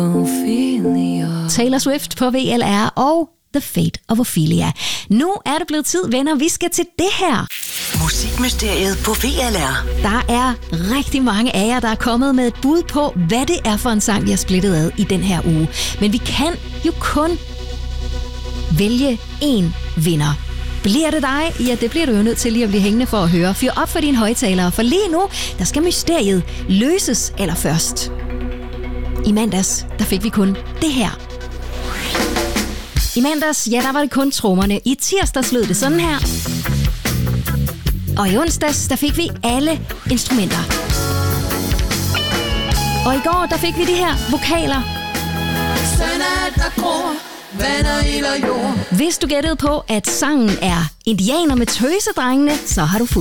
Taylor Swift på VLR og The Fate of Ophelia. Nu er det blevet tid, venner. Vi skal til det her. Musikmysteriet på VLR. Der er rigtig mange af jer, der er kommet med et bud på, hvad det er for en sang, vi har splittet ad i den her uge. Men vi kan jo kun vælge én vinder. Bliver det dig? Ja, det bliver du jo nødt til lige at blive hængende for at høre. Fyr op for dine højtalere, for lige nu, der skal mysteriet løses allerførst. I mandags, der fik vi kun det her. I mandags, ja, der var det kun trommerne. I tirsdags lød det sådan her. Og i onsdags, der fik vi alle instrumenter. Og i går, der fik vi de her vokaler. Hvis du gættede på, at sangen er Indianer med tøsedrengene, så har du fuld